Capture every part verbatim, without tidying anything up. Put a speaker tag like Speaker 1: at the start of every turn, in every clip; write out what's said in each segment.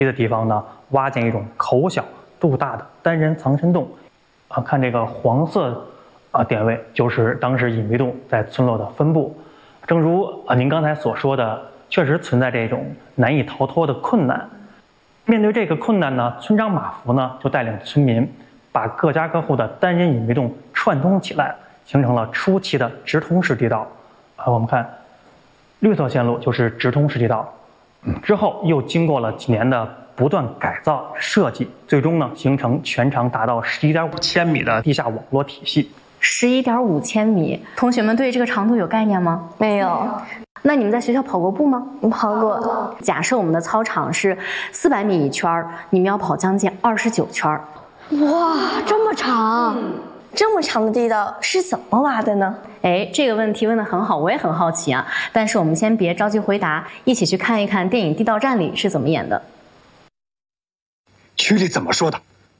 Speaker 1: 的地方呢，挖建一种口小肚大的单人藏身洞。啊，看这个黄色啊点位，就是当时隐秘洞在村落的分布。正如啊您刚才所说的，确实存在这种难以逃脱的困难。面对这个困难呢，村长马福呢就带领村民把各家各户的单人隐秘洞串通起来，形成了初期的直通式地道。啊，我们看绿色线路就是直通式地道。之后又经过了几年的不断改造设计，最终呢形成全长达到十一点五千米的地下网络体系。
Speaker 2: 十一点五千米，同学们对这个长度有概念吗？
Speaker 3: 没有。
Speaker 2: 那你们在学校跑过步吗？
Speaker 3: 跑过。
Speaker 2: 假设我们的操场是四百米一圈，你们要跑将近二十九圈。
Speaker 3: 哇，这么长！嗯，这么长的地道是怎么挖的呢？
Speaker 2: 哎，这个问题问得很好，我也很好奇啊。但是我们先别着急回答，一起去看一看电影《地道战》里是怎么演的。
Speaker 4: 区里怎么说的？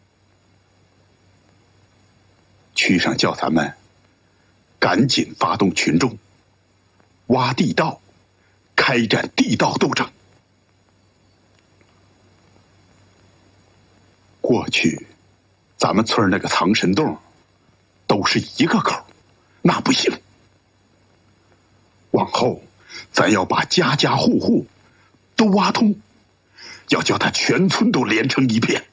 Speaker 4: 区上叫咱们赶紧发动群众，挖地道，开展地道斗争。过去，咱们村那个藏身洞都是一个口，那不行。往后，咱要把家家户户都挖通，要叫他全村都连成一片。